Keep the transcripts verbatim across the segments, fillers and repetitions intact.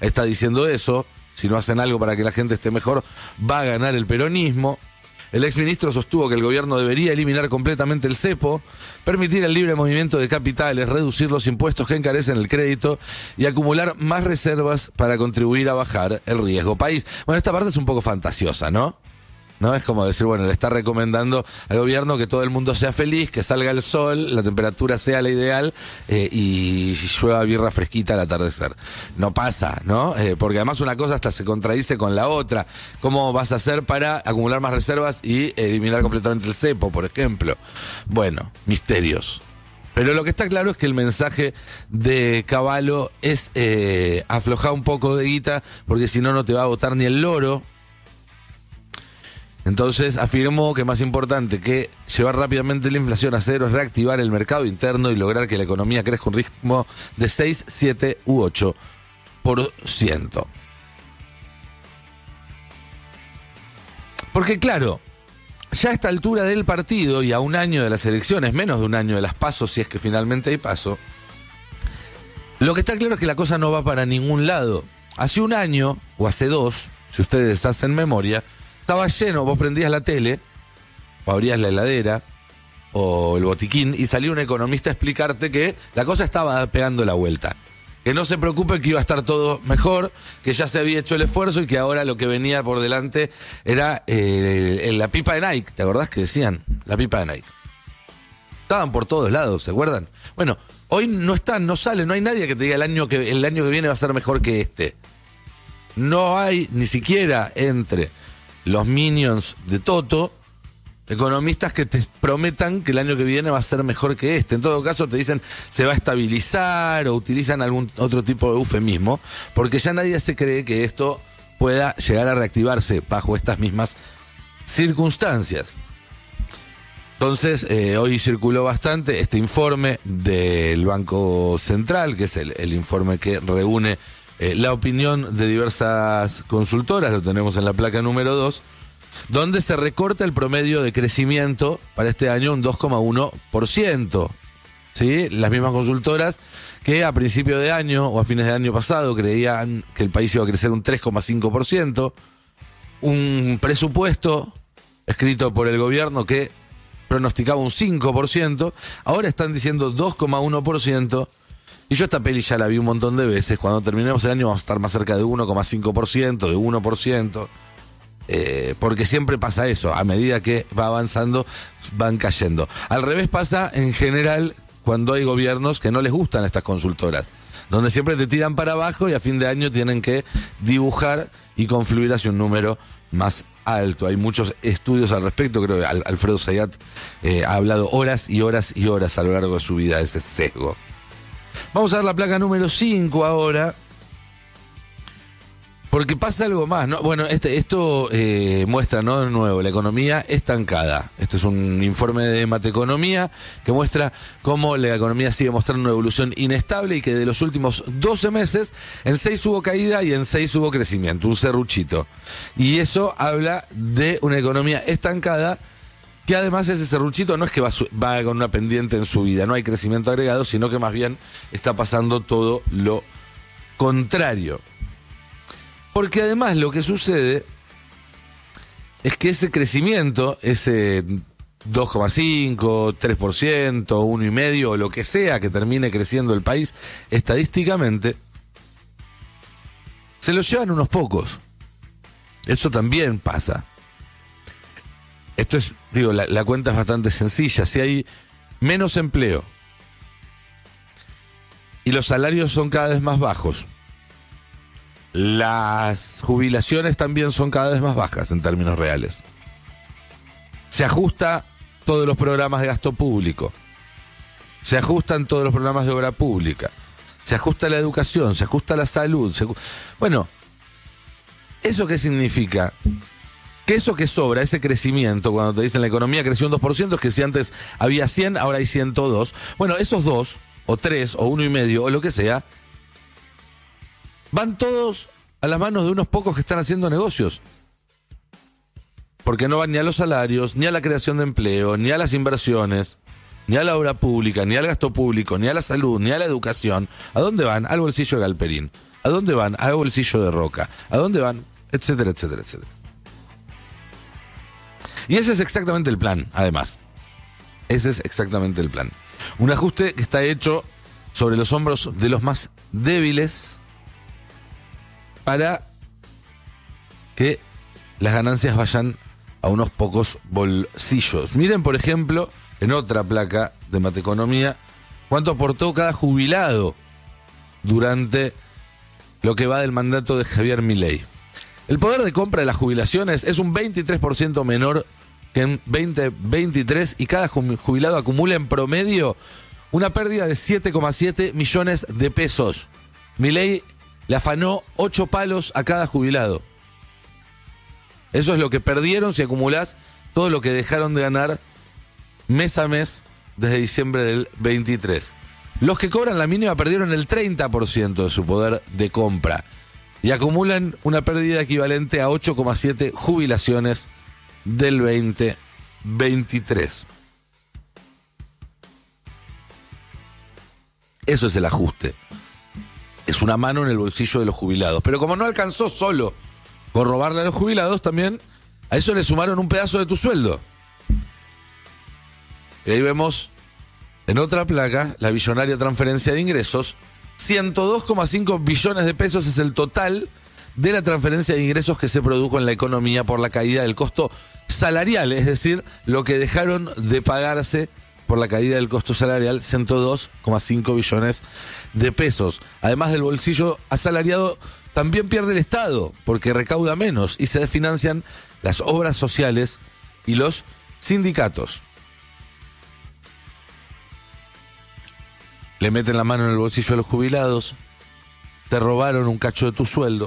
está diciendo eso. Si no hacen algo para que la gente esté mejor, va a ganar el peronismo. El exministro sostuvo que el gobierno debería eliminar completamente el cepo, permitir el libre movimiento de capitales, reducir los impuestos que encarecen el crédito y acumular más reservas para contribuir a bajar el riesgo país. Bueno, esta parte es un poco fantasiosa, ¿no? ¿No? Es como decir, bueno, le está recomendando al gobierno que todo el mundo sea feliz, que salga el sol, la temperatura sea la ideal eh, y llueva birra fresquita al atardecer. No pasa, ¿no? Eh, porque además una cosa hasta se contradice con la otra. ¿Cómo vas a hacer para acumular más reservas y eliminar completamente el cepo, por ejemplo? Bueno, misterios. Pero lo que está claro es que el mensaje de Cavallo es eh, aflojar un poco de guita, porque si no, no te va a votar ni el loro. Entonces afirmó que más importante que llevar rápidamente la inflación a cero es reactivar el mercado interno y lograr que la economía crezca un ritmo de seis, siete u ocho por ciento. Porque claro, ya a esta altura del partido y a un año de las elecciones, menos de un año de las PASO, si es que finalmente hay PASO, lo que está claro es que la cosa no va para ningún lado. Hace un año, o hace dos, si ustedes hacen memoria, estaba lleno, vos prendías la tele, o abrías la heladera, o el botiquín, y salía un economista a explicarte que la cosa estaba pegando la vuelta. Que no se preocupe, que iba a estar todo mejor, que ya se había hecho el esfuerzo y que ahora lo que venía por delante era eh, la pipa de Nike. ¿Te acordás que decían? La pipa de Nike. Estaban por todos lados, ¿se acuerdan? Bueno, hoy no están, no sale, no hay nadie que te diga el año que, el año que viene va a ser mejor que este. No hay ni siquiera entre los minions de Toto economistas que te prometan que el año que viene va a ser mejor que este. En todo caso te dicen se va a estabilizar o utilizan algún otro tipo de eufemismo, porque ya nadie se cree que esto pueda llegar a reactivarse bajo estas mismas circunstancias. Entonces, eh, hoy circuló bastante este informe del Banco Central, que es el, el informe que reúne eh, la opinión de diversas consultoras, lo tenemos en la placa número dos, donde se recorta el promedio de crecimiento para este año un dos coma uno por ciento. ¿Sí? Las mismas consultoras que a principio de año o a fines de año pasado creían que el país iba a crecer un tres coma cinco por ciento. Un presupuesto escrito por el gobierno que pronosticaba un cinco por ciento, ahora están diciendo dos coma uno por ciento. Y yo esta peli ya la vi un montón de veces. Cuando terminemos el año vamos a estar más cerca de uno coma cinco por ciento, de uno por ciento. Eh, porque siempre pasa eso, a medida que va avanzando van cayendo. Al revés pasa en general cuando hay gobiernos que no les gustan estas consultoras, donde siempre te tiran para abajo y a fin de año tienen que dibujar y confluir hacia un número más alto. Hay muchos estudios al respecto, creo que Alfredo Zayat eh, ha hablado horas y horas y horas a lo largo de su vida de ese sesgo. Vamos a ver la placa número cinco ahora, porque pasa algo más, ¿no? Bueno, este, esto eh, muestra, ¿no? De nuevo, la economía estancada. Este es un informe de Mateconomía que muestra cómo la economía sigue mostrando una evolución inestable y que de los últimos doce meses, en seis hubo caída y en seis hubo crecimiento, un serruchito. Y eso habla de una economía estancada, que además ese serruchito no es que va, va con una pendiente en su vida, no hay crecimiento agregado, sino que más bien está pasando todo lo contrario. Porque además lo que sucede es que ese crecimiento, ese dos coma cinco, tres por ciento, uno coma cinco o lo que sea que termine creciendo el país estadísticamente, se lo llevan unos pocos. Eso también pasa. Esto es, digo, la, la cuenta es bastante sencilla. Si hay menos empleo y los salarios son cada vez más bajos, las jubilaciones también son cada vez más bajas en términos reales. Se ajusta todos los programas de gasto público. Se ajustan todos los programas de obra pública. Se ajusta la educación, se ajusta la salud. Se... Bueno, ¿eso qué significa? Que eso que sobra, ese crecimiento, cuando te dicen la economía creció un dos por ciento, es que si antes había cien, ahora hay ciento dos. Bueno, esos dos, o tres, o uno y medio, o lo que sea, van todos a las manos de unos pocos que están haciendo negocios. Porque no van ni a los salarios, ni a la creación de empleo, ni a las inversiones. ni a la obra pública, ni al gasto público, ni a la salud, ni a la educación. ¿A dónde van? Al bolsillo de Galperín. ¿A dónde van? Al bolsillo de Roca. ¿A dónde van? Etcétera, etcétera, etcétera. Y ese es exactamente el plan, además. Ese es exactamente el plan. Un ajuste que está hecho sobre los hombros de los más débiles para que las ganancias vayan a unos pocos bolsillos. Miren, por ejemplo, en otra placa de Mateconomía, cuánto aportó cada jubilado durante lo que va del mandato de Javier Milei. El poder de compra de las jubilaciones es un veintitrés por ciento menor que en veinte veintitrés y cada jubilado acumula en promedio una pérdida de siete coma siete millones de pesos. Milei le afanó ocho palos a cada jubilado. Eso es lo que perdieron si acumulás todo lo que dejaron de ganar mes a mes desde diciembre del veintitrés. Los que cobran la mínima perdieron el treinta por ciento de su poder de compra y acumulan una pérdida equivalente a ocho coma siete jubilaciones del veinte veintitrés. Eso es el ajuste. Es una mano en el bolsillo de los jubilados. Pero como no alcanzó solo con robarle a los jubilados, también a eso le sumaron un pedazo de tu sueldo. Y ahí vemos en otra placa la billonaria transferencia de ingresos. ciento dos coma cinco billones de pesos es el total de la transferencia de ingresos que se produjo en la economía por la caída del costo salarial, es decir, lo que dejaron de pagarse por la caída del costo salarial, ciento dos coma cinco billones de pesos. Además del bolsillo asalariado, también pierde el Estado, porque recauda menos y se desfinancian las obras sociales y los sindicatos. Le meten la mano en el bolsillo a los jubilados, te robaron un cacho de tu sueldo.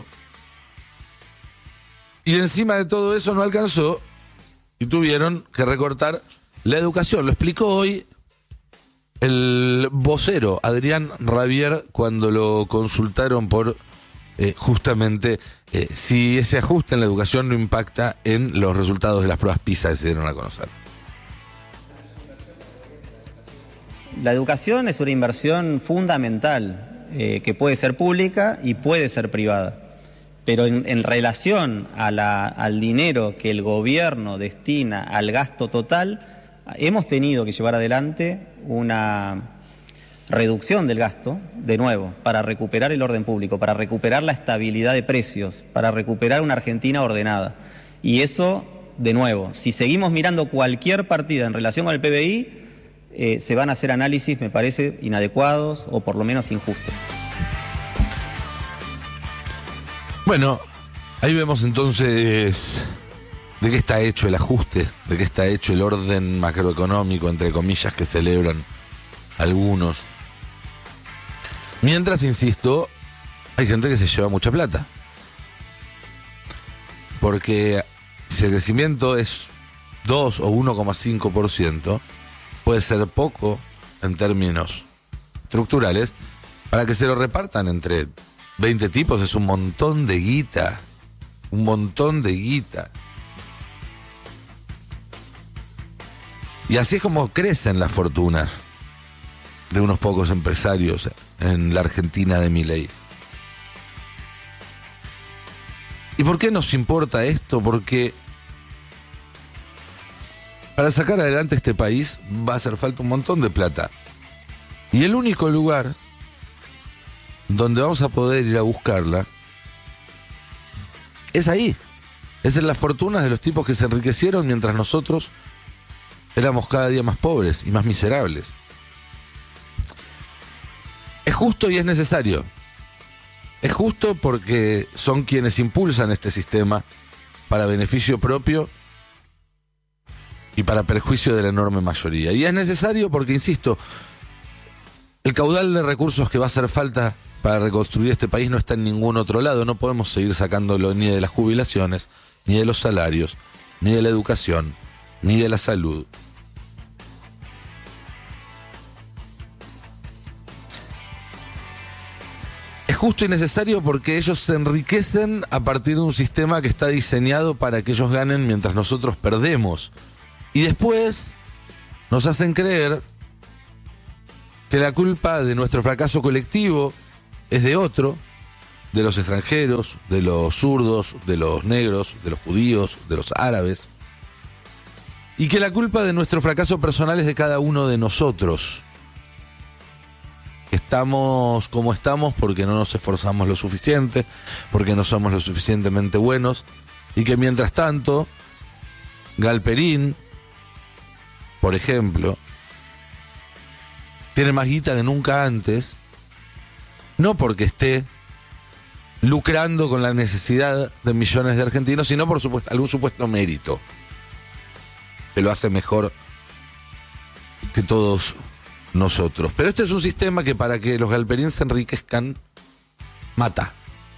Y encima de todo eso no alcanzó y tuvieron que recortar la educación. Lo explicó hoy el vocero Adrián Rabier cuando lo consultaron por eh, justamente eh, si ese ajuste en la educación no impacta en los resultados de las pruebas PISA que se dieron a conocer. La educación es una inversión fundamental eh, que puede ser pública y puede ser privada. Pero en, en relación a la, al dinero que el gobierno destina al gasto total, hemos tenido que llevar adelante una reducción del gasto, de nuevo, para recuperar el orden público, para recuperar la estabilidad de precios, para recuperar una Argentina ordenada. Y eso, de nuevo, si seguimos mirando cualquier partida en relación con el P B I, eh, se van a hacer análisis, me parece, inadecuados o por lo menos injustos. Bueno, ahí vemos entonces de qué está hecho el ajuste, de qué está hecho el orden macroeconómico, entre comillas, que celebran algunos. Mientras, insisto, hay gente que se lleva mucha plata. Porque si el crecimiento es dos o uno coma cinco por ciento, puede ser poco en términos estructurales, para que se lo repartan entre veinte tipos es un montón de guita. Un montón de guita. Y así es como crecen las fortunas de unos pocos empresarios en la Argentina de Milei. ¿Y por qué nos importa esto? Porque para sacar adelante este país va a hacer falta un montón de plata. Y el único lugar donde vamos a poder ir a buscarla es ahí. Es en las fortunas de los tipos que se enriquecieron mientras nosotros éramos cada día más pobres y más miserables. Es justo y es necesario. Es justo porque son quienes impulsan este sistema para beneficio propio y para perjuicio de la enorme mayoría. Y es necesario porque, insisto, el caudal de recursos que va a hacer falta para reconstruir este país no está en ningún otro lado. No podemos seguir sacándolo ni de las jubilaciones, ni de los salarios, ni de la educación, ni de la salud. Es justo y necesario porque ellos se enriquecen a partir de un sistema que está diseñado para que ellos ganen mientras nosotros perdemos. Y después nos hacen creer que la culpa de nuestro fracaso colectivo es de otro, de los extranjeros, de los zurdos, de los negros, de los judíos, de los árabes, y que la culpa de nuestro fracaso personal es de cada uno de nosotros. Estamos como estamos porque no nos esforzamos lo suficiente, porque no somos lo suficientemente buenos, y que mientras tanto, Galperín, por ejemplo, tiene más guita que nunca antes, no porque esté lucrando con la necesidad de millones de argentinos, sino por supuesto, algún supuesto mérito que lo hace mejor que todos nosotros. Pero este es un sistema que para que los Galperín se enriquezcan, mata.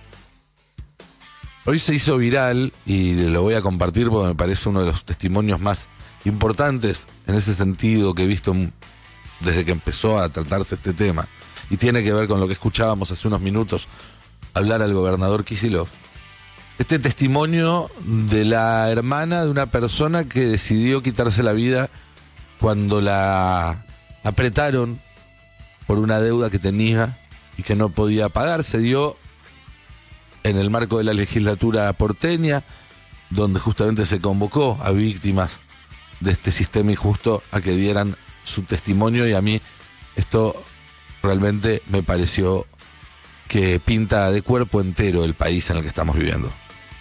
Hoy se hizo viral, y lo voy a compartir porque me parece uno de los testimonios más importantes en ese sentido que he visto desde que empezó a tratarse este tema, y tiene que ver con lo que escuchábamos hace unos minutos hablar al gobernador Kicillof. Este testimonio de la hermana de una persona que decidió quitarse la vida cuando la apretaron por una deuda que tenía y que no podía pagar. Se dio en el marco de la legislatura porteña, donde justamente se convocó a víctimas de este sistema injusto a que dieran su testimonio, y a mí esto realmente me pareció que pinta de cuerpo entero el país en el que estamos viviendo.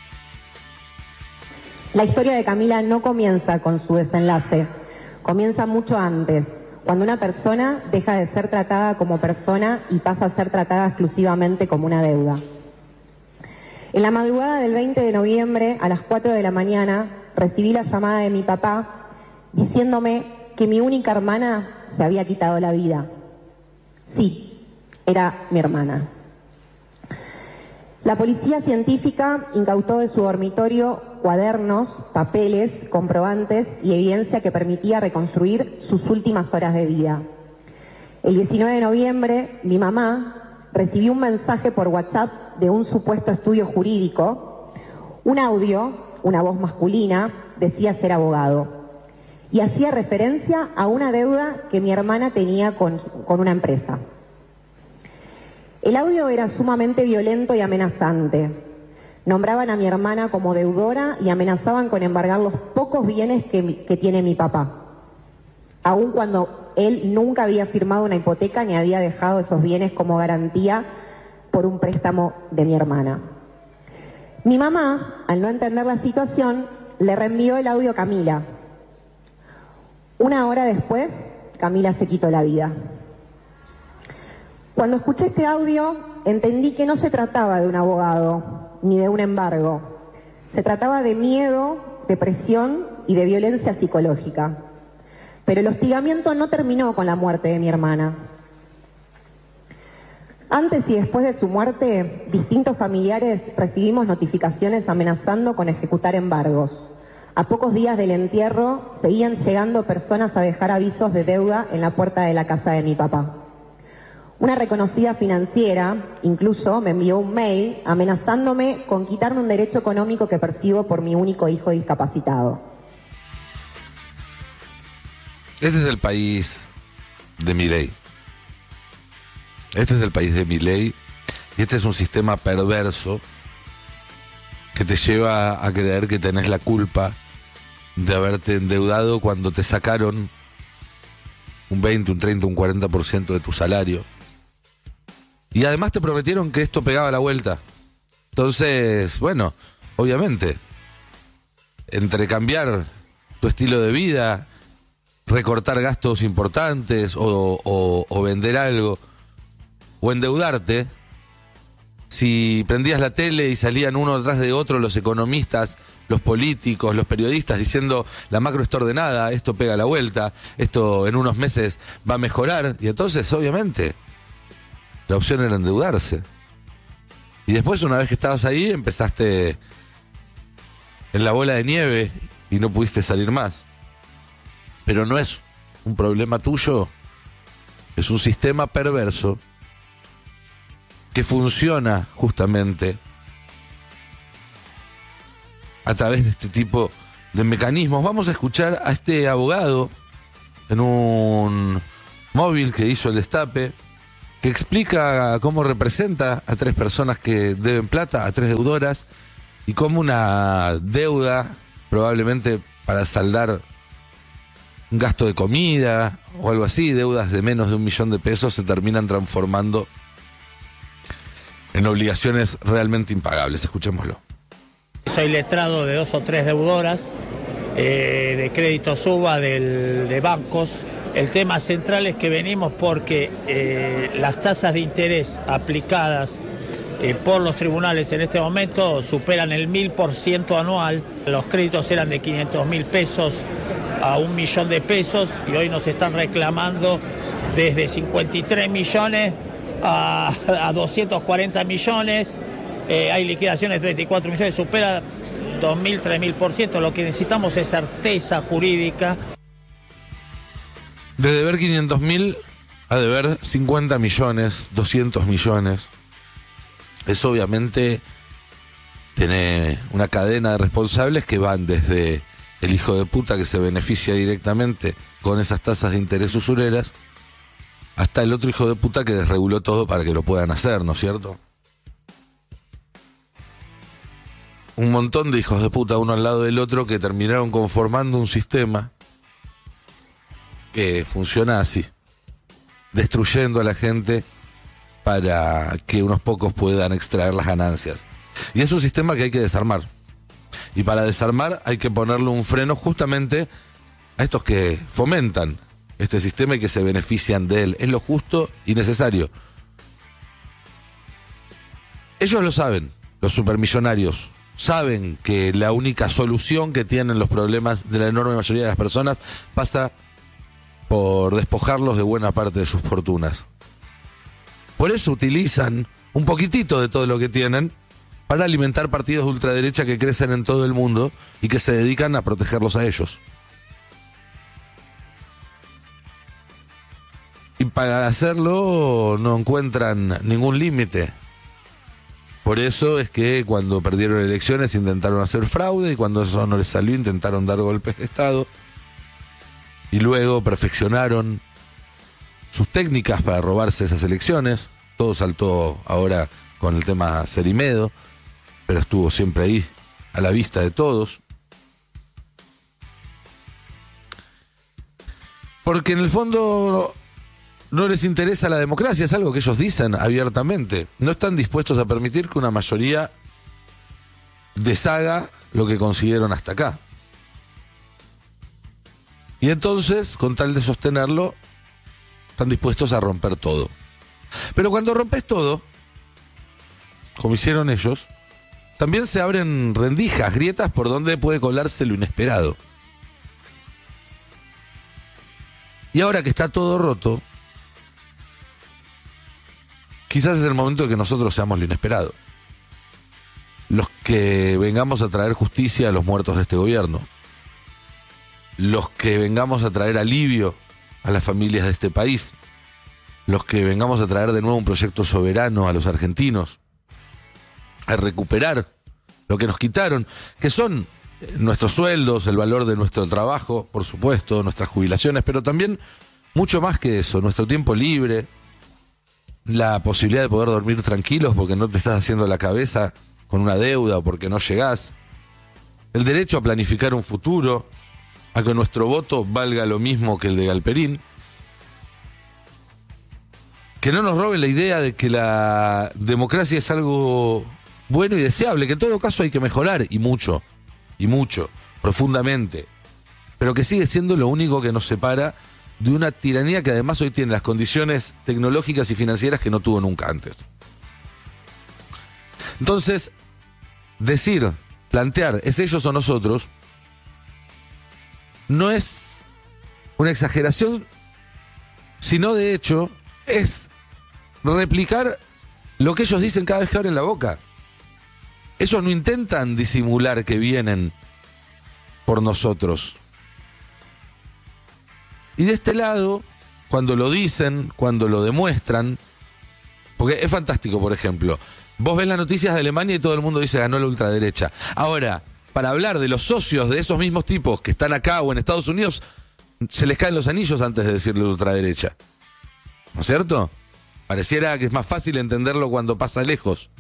La historia de Camila no comienza con su desenlace, comienza mucho antes, cuando una persona deja de ser tratada como persona y pasa a ser tratada exclusivamente como una deuda. En la madrugada del veinte de noviembre, a las cuatro de la mañana, recibí la llamada de mi papá diciéndome que mi única hermana se había quitado la vida. Sí, era mi hermana. La policía científica incautó de su dormitorio cuadernos, papeles, comprobantes y evidencia que permitía reconstruir sus últimas horas de vida. El diecinueve de noviembre, mi mamá recibió un mensaje por WhatsApp de un supuesto estudio jurídico. Un audio, una voz masculina, decía ser abogado y hacía referencia a una deuda que mi hermana tenía con, con una empresa. El audio era sumamente violento y amenazante. Nombraban a mi hermana como deudora y amenazaban con embargar los pocos bienes que, que tiene mi papá, aun cuando él nunca había firmado una hipoteca ni había dejado esos bienes como garantía por un préstamo de mi hermana. Mi mamá, al no entender la situación, le reenvió el audio a Camila. Una hora después, Camila se quitó la vida. Cuando escuché este audio, entendí que no se trataba de un abogado ni de un embargo. Se trataba de miedo, de presión y de violencia psicológica. Pero el hostigamiento no terminó con la muerte de mi hermana. Antes y después de su muerte, distintos familiares recibimos notificaciones amenazando con ejecutar embargos. A pocos días del entierro, seguían llegando personas a dejar avisos de deuda en la puerta de la casa de mi papá. Una reconocida financiera incluso me envió un mail amenazándome con quitarme un derecho económico que percibo por mi único hijo discapacitado. Este es el país de Milei. Este es el país de Milei, y este es un sistema perverso que te lleva a creer que tenés la culpa de haberte endeudado cuando te sacaron un veinte, un treinta, un cuarenta por ciento de tu salario. Y además te prometieron que esto pegaba la vuelta. Entonces, bueno, obviamente, entre cambiar tu estilo de vida, recortar gastos importantes o, o, o vender algo, o endeudarte, si prendías la tele y salían uno detrás de otro los economistas, los políticos, los periodistas diciendo la macro está ordenada, esto pega la vuelta, esto en unos meses va a mejorar, y entonces obviamente la opción era endeudarse. Y después, una vez que estabas ahí, empezaste en la bola de nieve y no pudiste salir más. Pero no es un problema tuyo, es un sistema perverso que funciona justamente a través de este tipo de mecanismos. Vamos a escuchar a este abogado en un móvil que hizo el Destape, que explica cómo representa a tres personas que deben plata, a tres deudoras, y cómo una deuda, probablemente para saldar un gasto de comida o algo así, deudas de menos de un millón de pesos, se terminan transformando en obligaciones realmente impagables. Escuchémoslo. Soy letrado de dos o tres deudoras, eh, de crédito suba, del, de bancos. El tema central es que venimos porque eh, las tasas de interés aplicadas eh, por los tribunales en este momento superan el mil por ciento anual. Los créditos eran de quinientos mil pesos a un millón de pesos y hoy nos están reclamando desde cincuenta y tres millones a, a doscientos cuarenta millones. Eh, hay liquidaciones de treinta y cuatro millones, supera dos mil, tres mil por ciento. Lo que necesitamos es certeza jurídica. De deber quinientos mil a deber cincuenta millones, doscientos millones. Eso obviamente tiene una cadena de responsables que van desde el hijo de puta que se beneficia directamente con esas tasas de interés usureras hasta el otro hijo de puta que desreguló todo para que lo puedan hacer, ¿no es cierto? Un montón de hijos de puta uno al lado del otro que terminaron conformando un sistema que funciona así, destruyendo a la gente para que unos pocos puedan extraer las ganancias. Y es un sistema que hay que desarmar. Y para desarmar hay que ponerle un freno justamente a estos que fomentan este sistema y que se benefician de él. Es lo justo y necesario. Ellos lo saben, los supermillonarios. Saben que la única solución que tienen los problemas de la enorme mayoría de las personas pasa por despojarlos de buena parte de sus fortunas. Por eso utilizan un poquitito de todo lo que tienen para alimentar partidos de ultraderecha que crecen en todo el mundo y que se dedican a protegerlos a ellos. Y para hacerlo no encuentran ningún límite. Por eso es que cuando perdieron elecciones intentaron hacer fraude y cuando eso no les salió intentaron dar golpes de Estado. Y luego perfeccionaron sus técnicas para robarse esas elecciones. Todo saltó ahora con el tema Cerimedo, pero estuvo siempre ahí, a la vista de todos. Porque en el fondo no, no les interesa la democracia, es algo que ellos dicen abiertamente. No están dispuestos a permitir que una mayoría deshaga lo que consiguieron hasta acá. Y entonces, con tal de sostenerlo, están dispuestos a romper todo. Pero cuando rompes todo, como hicieron ellos, también se abren rendijas, grietas por donde puede colarse lo inesperado. Y ahora que está todo roto, quizás es el momento de que nosotros seamos lo inesperado. Los que vengamos a traer justicia a los muertos de este gobierno. Los que vengamos a traer alivio a las familias de este país. Los que vengamos a traer de nuevo un proyecto soberano a los argentinos. A recuperar lo que nos quitaron, que son nuestros sueldos, el valor de nuestro trabajo, por supuesto, nuestras jubilaciones, pero también mucho más que eso, nuestro tiempo libre, la posibilidad de poder dormir tranquilos porque no te estás haciendo la cabeza con una deuda o porque no llegás, el derecho a planificar un futuro, a que nuestro voto valga lo mismo que el de Galperín, que no nos roben la idea de que la democracia es algo bueno y deseable, que en todo caso hay que mejorar, y mucho, y mucho, profundamente, pero que sigue siendo lo único que nos separa de una tiranía que además hoy tiene las condiciones tecnológicas y financieras que no tuvo nunca antes. Entonces, decir, plantear, ¿es ellos o nosotros?, no es una exageración, sino de hecho es replicar lo que ellos dicen cada vez que abren la boca. Ellos no intentan disimular que vienen por nosotros. Y de este lado, cuando lo dicen, cuando lo demuestran, porque es fantástico, por ejemplo, vos ves las noticias de Alemania y todo el mundo dice ganó la ultraderecha. Ahora, para hablar de los socios de esos mismos tipos que están acá o en Estados Unidos, se les caen los anillos antes de decirle ultraderecha. ¿No es cierto? Pareciera que es más fácil entenderlo cuando pasa lejos.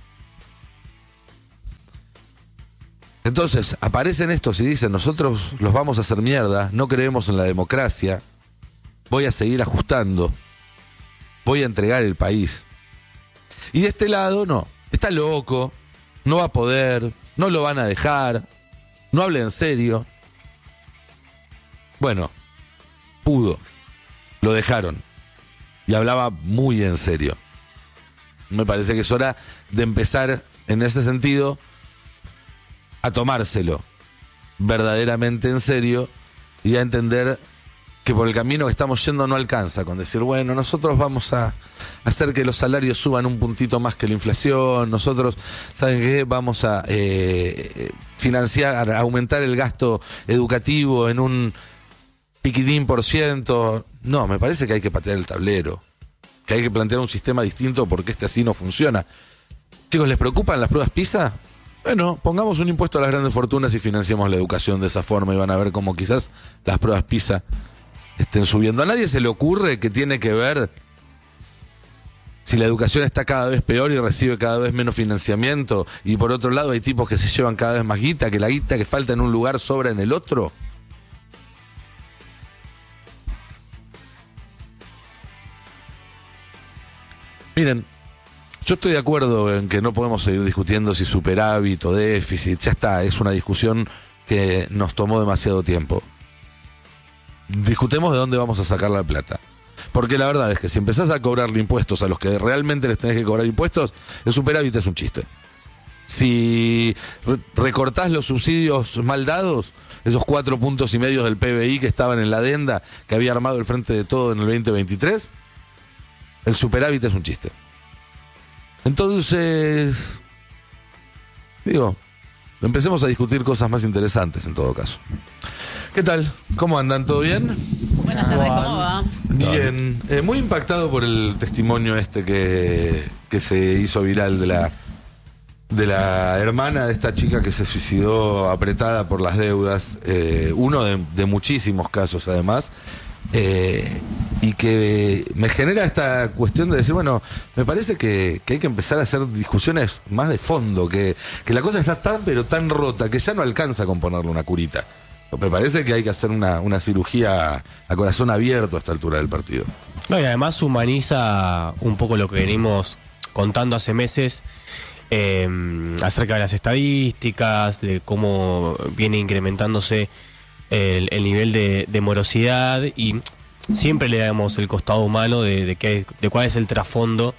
Entonces, aparecen estos y dicen, nosotros los vamos a hacer mierda, no creemos en la democracia, voy a seguir ajustando, voy a entregar el país. Y de este lado, no, está loco, no va a poder, no lo van a dejar, no hable en serio. Bueno, pudo, lo dejaron y hablaba muy en serio. Me parece que es hora de empezar en ese sentido a tomárselo verdaderamente en serio y a entender que por el camino que estamos yendo no alcanza con decir, bueno, nosotros vamos a hacer que los salarios suban un puntito más que la inflación, nosotros, ¿saben qué? Vamos a eh, financiar, a aumentar el gasto educativo en un piquitín por ciento. No, me parece que hay que patear el tablero, que hay que plantear un sistema distinto porque este así no funciona. Chicos, ¿les preocupan las pruebas PISA? Bueno, pongamos un impuesto a las grandes fortunas y financiemos la educación de esa forma y van a ver cómo quizás las pruebas PISA estén subiendo. A nadie se le ocurre que tiene que ver si la educación está cada vez peor y recibe cada vez menos financiamiento y por otro lado hay tipos que se llevan cada vez más guita, que la guita que falta en un lugar sobra en el otro. Miren, yo estoy de acuerdo en que no podemos seguir discutiendo si superávit o déficit, ya está, es una discusión que nos tomó demasiado tiempo. Discutemos de dónde vamos a sacar la plata. Porque la verdad es que si empezás a cobrarle impuestos a los que realmente les tenés que cobrar impuestos, el superávit es un chiste. Si re- recortás los subsidios mal dados, esos cuatro puntos y medio del P B I que estaban en la adenda que había armado el Frente de Todo en el veinte veintitrés, el superávit es un chiste. Entonces, digo, empecemos a discutir cosas más interesantes en todo caso. ¿Qué tal? ¿Cómo andan? ¿Todo bien? Buenas tardes, ¿cómo va? Bien, eh, muy impactado por el testimonio este que, que se hizo viral de la de la hermana de esta chica que se suicidó apretada por las deudas, eh, uno de, de muchísimos casos además, eh, y que me genera esta cuestión de decir, bueno, me parece que, que hay que empezar a hacer discusiones más de fondo, que, que la cosa está tan pero tan rota que ya no alcanza con ponerle una curita. Me parece que hay que hacer una, una cirugía a corazón abierto a esta altura del partido. No, y además humaniza un poco lo que venimos contando hace meses eh, acerca de las estadísticas, de cómo viene incrementándose el, el nivel de, de morosidad, y siempre le damos el costado humano de, de, qué, de cuál es el trasfondo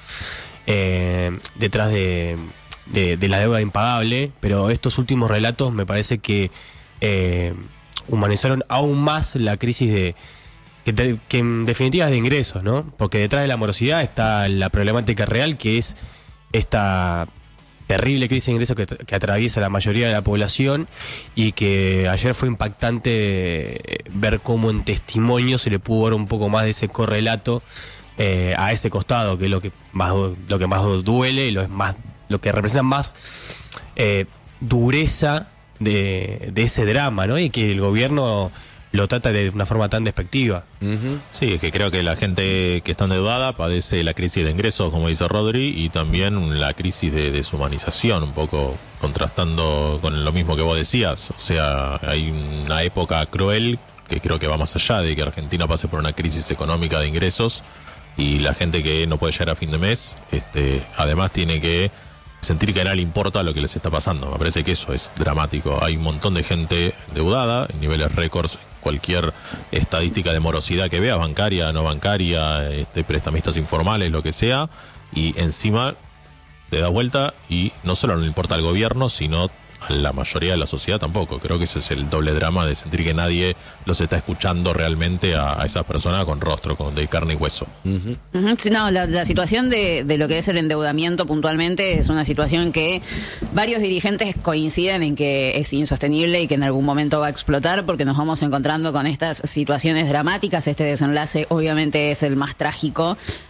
eh, detrás de, de, de la deuda impagable, pero estos últimos relatos me parece que eh, humanizaron aún más la crisis de que, te, que en definitiva es de ingresos, ¿no? Porque detrás de la morosidad está la problemática real, que es esta terrible crisis de ingresos que, que atraviesa la mayoría de la población, y que ayer fue impactante ver cómo en testimonio se le pudo ver un poco más de ese correlato eh, a ese costado, que es lo que más lo que más duele y lo es más lo que representa más eh, dureza de, de ese drama, ¿no? Y que el gobierno lo trata de una forma tan despectiva. Uh-huh. Sí, es que creo que la gente que está endeudada padece la crisis de ingresos, como dice Rodri, y también la crisis de deshumanización, un poco contrastando con lo mismo que vos decías. O sea, hay una época cruel que creo que va más allá de que Argentina pase por una crisis económica de ingresos, y la gente que no puede llegar a fin de mes, este, además tiene que sentir que a nadie le importa lo que les está pasando. Me parece que eso es dramático. Hay un montón de gente endeudada, en niveles récords, cualquier estadística de morosidad que veas, bancaria, no bancaria, este, prestamistas informales, lo que sea, y encima te das vuelta y no solo no le importa al gobierno, sino a la mayoría de la sociedad tampoco. Creo que ese es el doble drama de sentir que nadie los está escuchando realmente a, a esas personas con rostro, con de carne y hueso. Uh-huh. Uh-huh. Sí, no, la, la situación de, de lo que es el endeudamiento puntualmente es una situación que varios dirigentes coinciden en que es insostenible y que en algún momento va a explotar, porque nos vamos encontrando con estas situaciones dramáticas. Este desenlace obviamente es el más trágico,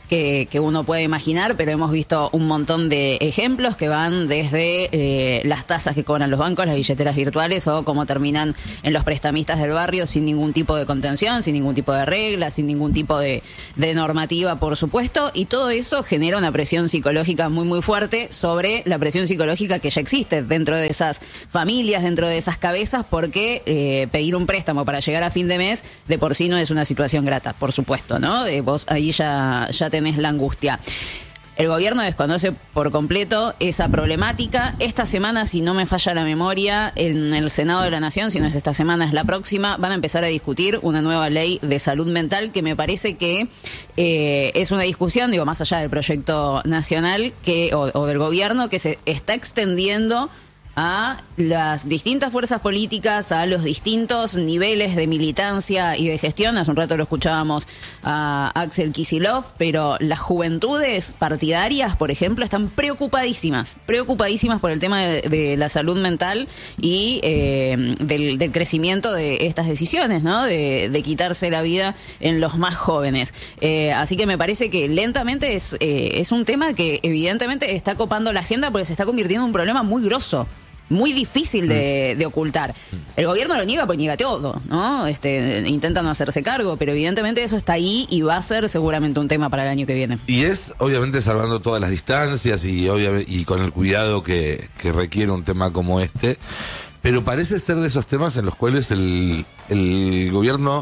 que, que uno puede imaginar, pero hemos visto un montón de ejemplos que van desde eh, las tasas que cobran los bancos, las billeteras virtuales, o cómo terminan en los prestamistas del barrio sin ningún tipo de contención, sin ningún tipo de regla, sin ningún tipo de, de normativa, por supuesto, y todo eso genera una presión psicológica muy muy fuerte sobre la presión psicológica que ya existe dentro de esas familias, dentro de esas cabezas, porque eh, pedir un préstamo para llegar a fin de mes de por sí no es una situación grata, por supuesto, ¿no? Eh, vos ahí ya, ya tenés la angustia. El gobierno desconoce por completo esa problemática. Esta semana, si no me falla la memoria, en el Senado de la Nación, si no es esta semana, es la próxima, van a empezar a discutir una nueva ley de salud mental que me parece que eh, es una discusión, digo, más allá del proyecto nacional que o, o del gobierno, que se está extendiendo a las distintas fuerzas políticas, a los distintos niveles de militancia y de gestión. Hace un rato lo escuchábamos a Axel Kicillof, pero las juventudes partidarias, por ejemplo, están preocupadísimas, preocupadísimas por el tema de, de la salud mental y eh, del, del crecimiento de estas decisiones, ¿no? De, de quitarse la vida en los más jóvenes. Eh, así que me parece que lentamente es, eh, es un tema que evidentemente está copando la agenda porque se está convirtiendo en un problema muy grosso, muy difícil de, de ocultar. El gobierno lo niega porque niega todo, ¿no? Este, intenta no hacerse cargo, pero evidentemente eso está ahí y va a ser seguramente un tema para el año que viene. Y es, obviamente, salvando todas las distancias y, obviamente, y con el cuidado que, que requiere un tema como este, pero parece ser de esos temas en los cuales el, el gobierno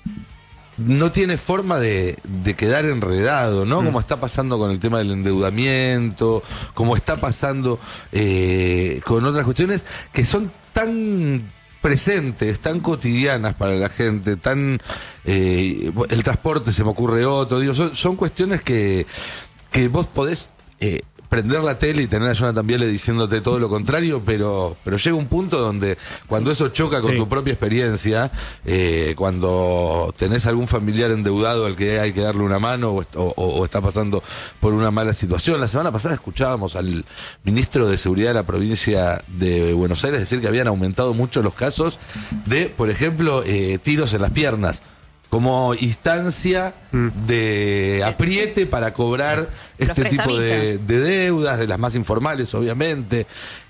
no tiene forma de, de quedar enredado, ¿no? Mm. Como está pasando con el tema del endeudamiento, como está pasando eh, con otras cuestiones que son tan presentes, tan cotidianas para la gente, tan eh, el transporte, se me ocurre otro, digo, son, son cuestiones que, que vos podés eh, prender la tele y tener a Jonathan Viale diciéndote todo lo contrario, pero pero llega un punto donde cuando eso choca con sí. tu propia experiencia, eh, cuando tenés algún familiar endeudado al que hay que darle una mano o, o, o está pasando por una mala situación. La semana pasada escuchábamos al ministro de Seguridad de la provincia de Buenos Aires decir que habían aumentado mucho los casos de, por ejemplo, eh, tiros en las piernas, como instancia de apriete para cobrar este tipo de, de deudas, de las más informales, obviamente.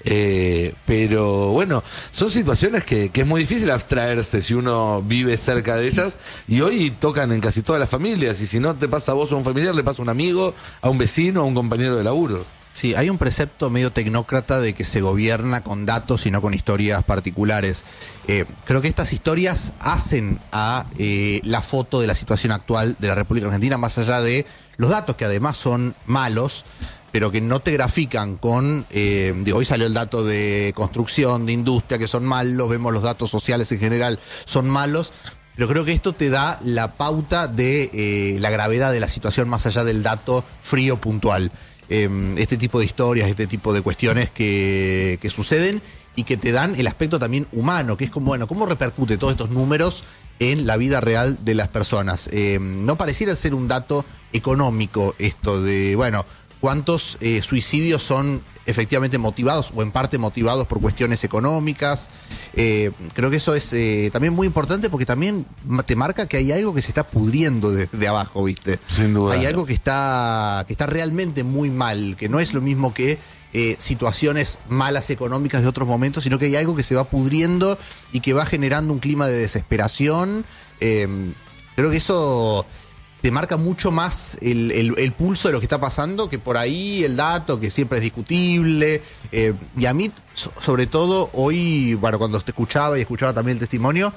Eh, pero bueno, son situaciones que, que es muy difícil abstraerse si uno vive cerca de ellas, y hoy tocan en casi todas las familias, y si no te pasa a vos o a un familiar, le pasa a un amigo, a un vecino, a un compañero de laburo. Sí, hay un precepto medio tecnócrata de que se gobierna con datos y no con historias particulares. Eh, creo que estas historias hacen a eh, la foto de la situación actual de la República Argentina, más allá de los datos que además son malos, pero que no te grafican con... Eh, digo, hoy salió el dato de construcción, de industria, que son malos, vemos los datos sociales en general, son malos, pero creo que esto te da la pauta de eh, la gravedad de la situación más allá del dato frío puntual. Este tipo de historias, este tipo de cuestiones que, que suceden y que te dan el aspecto también humano, que es como, bueno, ¿cómo repercute todos estos números en la vida real de las personas? Eh, no pareciera ser un dato económico esto de, bueno, cuántos eh, suicidios son efectivamente motivados o en parte motivados por cuestiones económicas. Eh, creo que eso es eh, también muy importante porque también te marca que hay algo que se está pudriendo desde de abajo, ¿viste? Sin duda. Hay algo que está, que está realmente muy mal, que no es lo mismo que eh, situaciones malas económicas de otros momentos, sino que hay algo que se va pudriendo y que va generando un clima de desesperación. Eh, creo que eso te marca mucho más el, el, el pulso de lo que está pasando que por ahí el dato, que siempre es discutible. Eh, y a mí, so, sobre todo, hoy, bueno, cuando te escuchaba y escuchaba también el testimonio,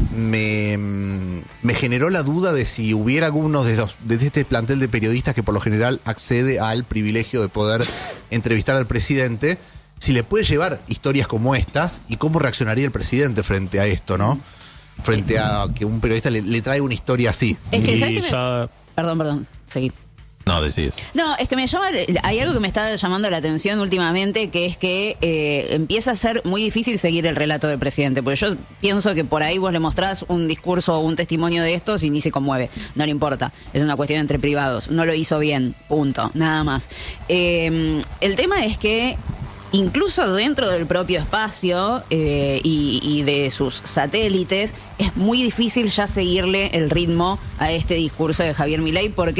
me, me generó la duda de si hubiera algunos de los de este plantel de periodistas que por lo general accede al privilegio de poder entrevistar al presidente, si le puede llevar historias como estas y cómo reaccionaría el presidente frente a esto, ¿no? Frente a que un periodista le, le trae una historia así. Es que, ¿sabes Y qué me... ya- Perdón, perdón, seguí. No, decís. No, es que me llama, hay algo que me está llamando la atención últimamente, que es que eh, empieza a ser muy difícil seguir el relato del presidente, porque yo pienso que por ahí vos le mostrás un discurso o un testimonio de estos y ni se conmueve, no le importa, es una cuestión entre privados, no lo hizo bien, punto, nada más. Eh, el tema es que incluso dentro del propio espacio eh, y, y de sus satélites, es muy difícil ya seguirle el ritmo a este discurso de Javier Milei, porque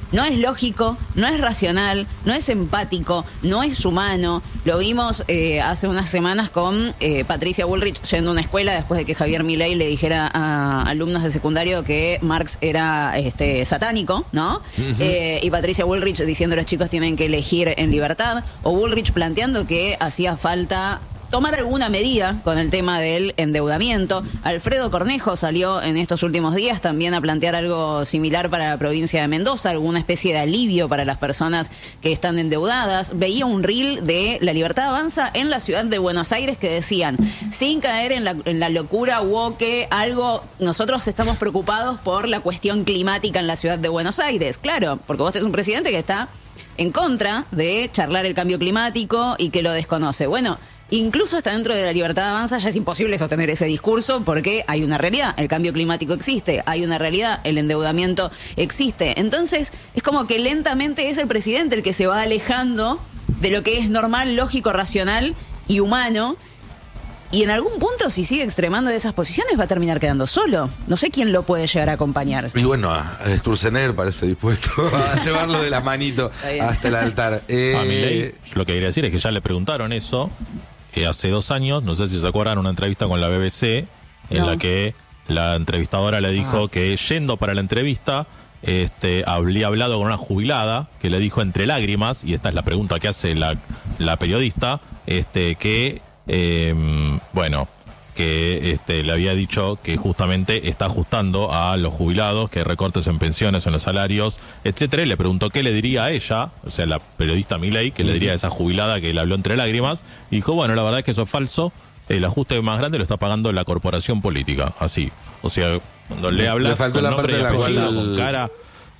no es lógico, no es racional, no es empático, no es humano. Lo vimos eh, hace unas semanas con eh, Patricia Bullrich yendo a una escuela después de que Javier Milei le dijera a alumnos de secundario que Marx era este, satánico, ¿no? Uh-huh. eh, y Patricia Bullrich diciendo que los chicos tienen que elegir en libertad, o Bullrich planteando que hacía falta tomar alguna medida con el tema del endeudamiento. Alfredo Cornejo salió en estos últimos días también a plantear algo similar para la provincia de Mendoza, alguna especie de alivio para las personas que están endeudadas. Veía un reel de La Libertad Avanza en la ciudad de Buenos Aires que decían, sin caer en la, en la locura woke, algo, nosotros estamos preocupados por la cuestión climática en la ciudad de Buenos Aires. Claro, porque vos tenés un presidente que está en contra de charlar el cambio climático y que lo desconoce. Bueno, incluso hasta dentro de La Libertad Avanza ya es imposible sostener ese discurso porque hay una realidad, el cambio climático existe, hay una realidad, el endeudamiento existe. Entonces es como que lentamente es el presidente el que se va alejando de lo que es normal, lógico, racional y humano. Y en algún punto, si sigue extremando esas posiciones, va a terminar quedando solo. No sé quién lo puede llegar a acompañar. Y bueno, a Sturzenegger parece dispuesto a llevarlo de la manito hasta el altar. Eh... A Milei, lo que quería decir es que ya le preguntaron eso eh, hace dos años, no sé si se acuerdan, una entrevista con la B B C, en no. la que la entrevistadora le dijo ah, que sí. yendo para la entrevista, este, había hablado con una jubilada que le dijo entre lágrimas, y esta es la pregunta que hace la, la periodista, este, que... Eh, bueno, que este, le había dicho que justamente está ajustando a los jubilados, que hay recortes en pensiones, en los salarios, etcétera, y le preguntó qué le diría a ella, o sea, la periodista Milei, que le diría a esa jubilada que le habló entre lágrimas, y dijo, bueno, la verdad es que eso es falso, el ajuste más grande lo está pagando la corporación política, así, o sea, cuando le hablas le con la nombre y apellido, cual... con cara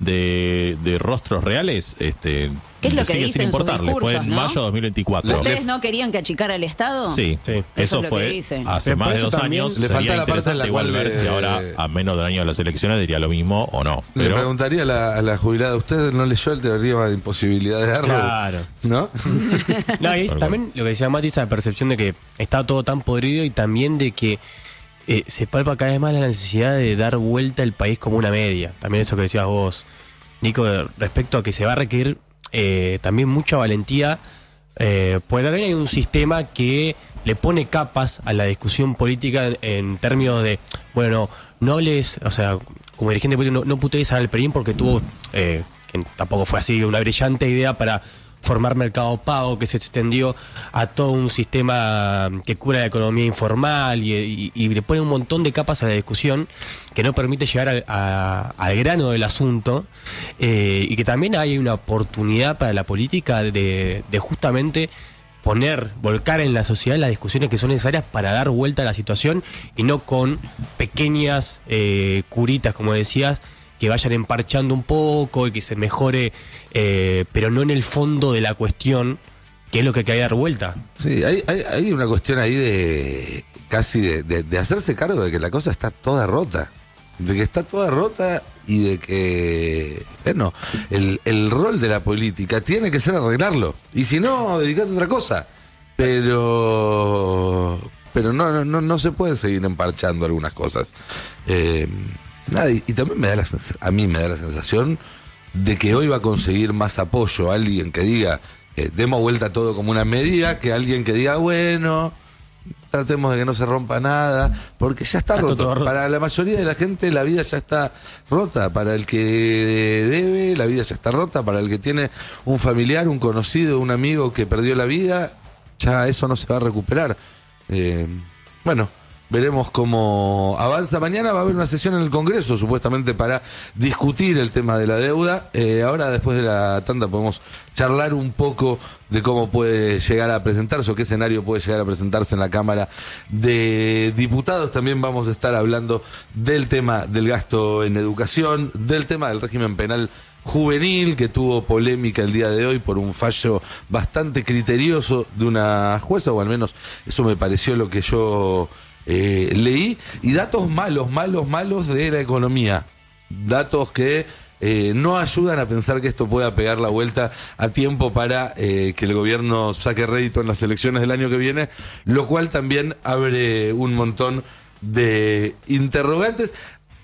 de, de rostros reales, este... ¿Qué es lo que sigue dice sin en sus importarle? discursos, Fue en ¿no? mayo de dos mil veinticuatro. ¿Ustedes no querían que achicara el Estado? Sí, sí. Eso, eso fue hace Pero más de eso dos años. Le falta la parte en la igual cual ver le... si ahora, a menos del año de las elecciones, diría lo mismo o no. Pero... Le preguntaría a la, a la jubilada, ¿usted no leyó el teorema de imposibilidad de error? Claro. ¿No? No, y es, también lo que decía Mati, esa percepción de que está todo tan podrido y también de que eh, se palpa cada vez más la necesidad de dar vuelta al país como una media. También eso que decías vos, Nico, respecto a que se va a requerir eh, también mucha valentía, eh, porque también hay un sistema que le pone capas a la discusión política en, en términos de, bueno, no hables, o sea, como dirigente político, no, no putees al P R I porque tuvo, eh, que tampoco fue así, una brillante idea para formar Mercado Pago, que se extendió a todo un sistema que cura la economía informal y, y, y le pone un montón de capas a la discusión que no permite llegar a, a, al grano del asunto, eh, y que también hay una oportunidad para la política de, de justamente poner, volcar en la sociedad las discusiones que son necesarias para dar vuelta a la situación y no con pequeñas eh, curitas, como decías, que vayan emparchando un poco y que se mejore, eh, pero no en el fondo de la cuestión, que es lo que hay que dar vuelta. Sí, hay, hay, hay una cuestión ahí de casi de, de, de hacerse cargo de que la cosa está toda rota, de que está toda rota y de que, bueno, el, el rol de la política tiene que ser arreglarlo, y si no, dedicate a otra cosa, pero pero no, no, no se pueden seguir emparchando algunas cosas. Eh, Nada, y, y también me da la a mí me da la sensación de que hoy va a conseguir más apoyo alguien que diga eh, demos vuelta todo como una medida, que alguien que diga bueno, tratemos de que no se rompa nada, porque ya está, está roto. roto. Para la mayoría de la gente la vida ya está rota, para el que debe la vida ya está rota, para el que tiene un familiar, un conocido, un amigo que perdió la vida, ya eso no se va a recuperar. Eh, bueno, veremos cómo avanza. Mañana va a haber una sesión en el Congreso, supuestamente para discutir el tema de la deuda. Eh, ahora, después de la tanda, podemos charlar un poco de cómo puede llegar a presentarse o qué escenario puede llegar a presentarse en la Cámara de Diputados. También vamos a estar hablando del tema del gasto en educación, del tema del régimen penal juvenil, que tuvo polémica el día de hoy por un fallo bastante criterioso de una jueza, o al menos eso me pareció lo que yo Eh, leí, y datos malos, malos, malos de la economía, datos que eh, no ayudan a pensar que esto pueda pegar la vuelta a tiempo para eh, que el gobierno saque rédito en las elecciones del año que viene, lo cual también abre un montón de interrogantes.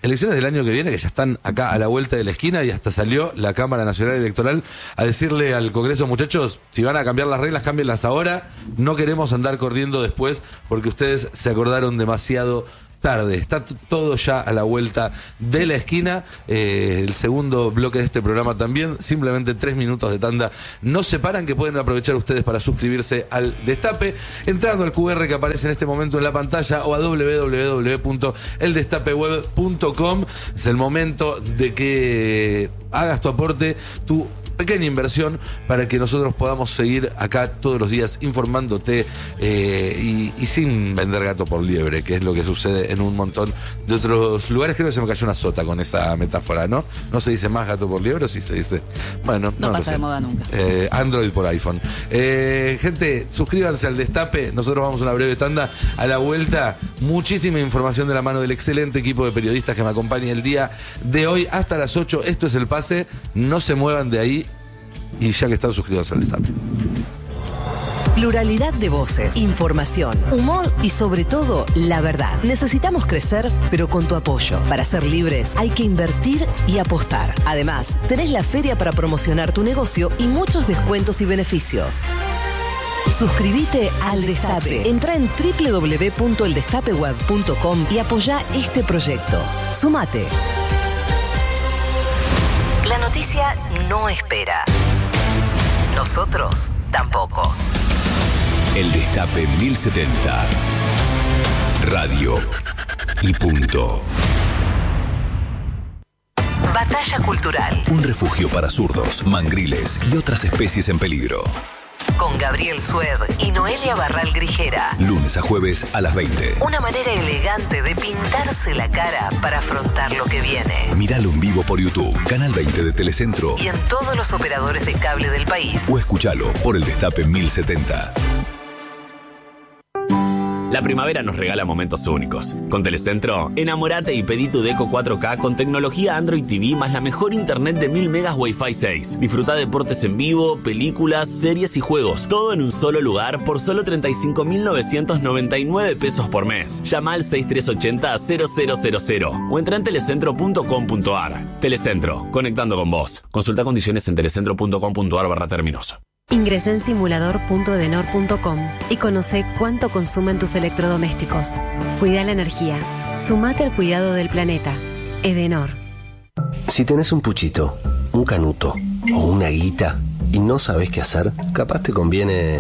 elecciones del año que viene, que ya están acá a la vuelta de la esquina y hasta salió la Cámara Nacional Electoral a decirle al Congreso, muchachos, si van a cambiar las reglas, cámbienlas ahora, no queremos andar corriendo después porque ustedes se acordaron demasiado tarde. Está t- todo ya a la vuelta de la esquina. Eh, el segundo bloque de este programa también. Simplemente tres minutos de tanda nos separan, que pueden aprovechar ustedes para suscribirse al Destape, entrando al Q R que aparece en este momento en la pantalla o a doble u doble u doble u punto el destape web punto com. Es el momento de que hagas tu aporte, tu pequeña inversión, para que nosotros podamos seguir acá todos los días informándote eh, y, y sin vender gato por liebre, que es lo que sucede en un montón de otros lugares. Creo que se me cayó una sota con esa metáfora, ¿no? No se dice más gato por liebre, o sí se dice. Bueno, No, no pasa lo sé. de moda nunca. Eh, Android por iPhone. Eh, gente, suscríbanse al Destape. Nosotros vamos a una breve tanda. A la vuelta, muchísima información de la mano del excelente equipo de periodistas que me acompaña el día de hoy hasta las ocho. Esto es El Pase. No se muevan de ahí. Y ya que están suscritos al Destape. Pluralidad de voces, información, humor y sobre todo la verdad. Necesitamos crecer, pero con tu apoyo. Para ser libres hay que invertir y apostar. Además, tenés la feria para promocionar tu negocio y muchos descuentos y beneficios. Suscríbete al Destape. Entra en doble u doble u doble u punto el destape web punto com y apoyá este proyecto. Sumate. La noticia no espera. Nosotros tampoco. El Destape mil setenta. Radio y punto. Batalla cultural. Un refugio para zurdos, mangriles y otras especies en peligro. Con Gabriel Sued y Noelia Barral Grijera. Lunes a jueves a las veinte. Una manera elegante de pintarse la cara para afrontar lo que viene. Míralo en vivo por YouTube, Canal veinte de Telecentro. Y en todos los operadores de cable del país. O escúchalo por el Destape mil setenta. La primavera nos regala momentos únicos. Con Telecentro, enamorate y pedí tu Deco cuatro K con tecnología Android T V más la mejor internet de mil megas Wi-Fi seis. Disfruta deportes en vivo, películas, series y juegos. Todo en un solo lugar por solo treinta y cinco mil novecientos noventa y nueve pesos por mes. Llama al seis tres ochenta cero cero cero cero o entra en telecentro punto com punto ar. Telecentro, conectando con vos. Consulta condiciones en telecentro punto com punto ar barra términos. Ingresá en simulador punto edenor punto com y conoce cuánto consumen tus electrodomésticos. Cuida la energía. Sumate al cuidado del planeta. Edenor. Si tenés un puchito, un canuto o una guita y no sabés qué hacer, capaz te conviene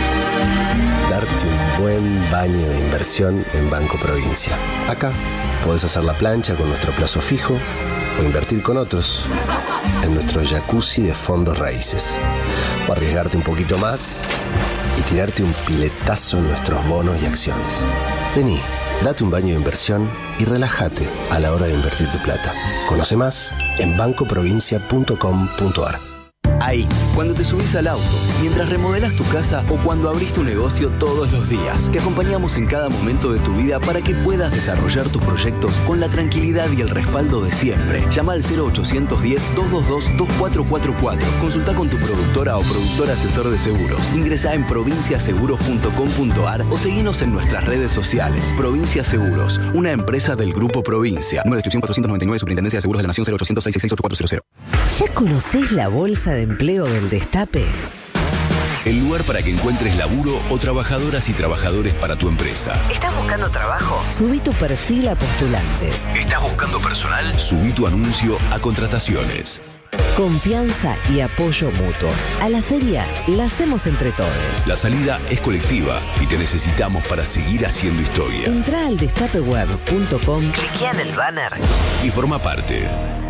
darte un buen baño de inversión en Banco Provincia. Acá podés hacer la plancha con nuestro plazo fijo o invertir con otros en nuestro jacuzzi de fondos raíces. O arriesgarte un poquito más y tirarte un piletazo en nuestros bonos y acciones. Vení, date un baño de inversión y relájate a la hora de invertir tu plata. Conoce más en banco provincia punto com punto ar. Ahí, cuando te subís al auto, mientras remodelas tu casa o cuando abrís tu negocio todos los días. Te acompañamos en cada momento de tu vida para que puedas desarrollar tus proyectos con la tranquilidad y el respaldo de siempre. Llama al cero ochocientos diez, doscientos veintidós, veinticuatro cuarenta y cuatro. Consulta con tu productora o productor asesor de seguros. Ingresá en provincia seguros punto com punto ar o seguinos en nuestras redes sociales. Provincia Seguros, una empresa del Grupo Provincia. Número de inscripción cuatrocientos noventa y nueve, Superintendencia de Seguros de la Nación, cero ochocientos seis seis seis ocho cuatro cero cero. ¿Ya conocés la bolsa de empleo del Destape? El lugar para que encuentres laburo o trabajadoras y trabajadores para tu empresa. ¿Estás buscando trabajo? Subí tu perfil a postulantes. ¿Estás buscando personal? Subí tu anuncio a contrataciones. Confianza y apoyo mutuo. A la feria la hacemos entre todos. La salida es colectiva y te necesitamos para seguir haciendo historia. Entrá al destape web punto com, cliquea en el banner y forma parte.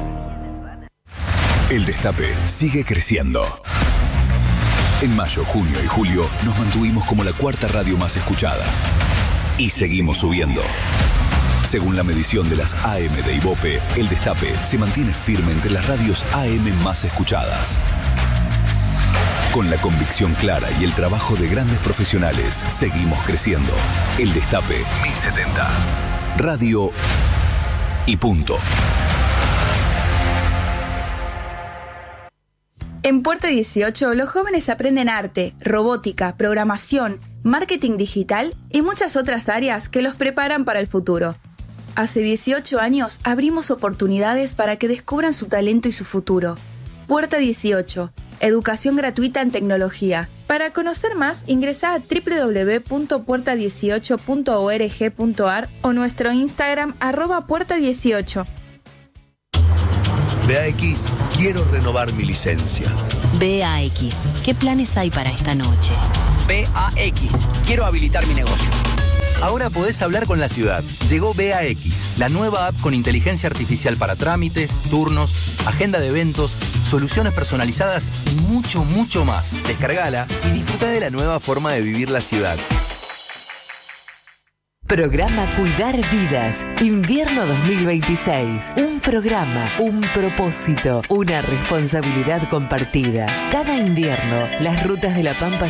El Destape sigue creciendo. En mayo, junio y julio nos mantuvimos como la cuarta radio más escuchada. Y seguimos subiendo. Según la medición de las A M de Ibope, El Destape se mantiene firme entre las radios A M más escuchadas. Con la convicción clara y el trabajo de grandes profesionales, seguimos creciendo. El Destape mil setenta. Radio y punto. En Puerta dieciocho, los jóvenes aprenden arte, robótica, programación, marketing digital y muchas otras áreas que los preparan para el futuro. Hace dieciocho años abrimos oportunidades para que descubran su talento y su futuro. Puerta dieciocho. Educación gratuita en tecnología. Para conocer más, ingresa a doble u doble u doble u punto puerta dieciocho punto org punto a r o nuestro Instagram arroba puerta dieciocho. B A X, quiero renovar mi licencia. B A X, ¿qué planes hay para esta noche? B A X, quiero habilitar mi negocio. Ahora podés hablar con la ciudad. Llegó B A X, la nueva app con inteligencia artificial para trámites, turnos, agenda de eventos, soluciones personalizadas y mucho, mucho más. Descargala y disfruta de la nueva forma de vivir la ciudad. Programa Cuidar Vidas, invierno dos mil veintiséis. Un programa, un propósito, una responsabilidad compartida. Cada invierno, las rutas de La Pampa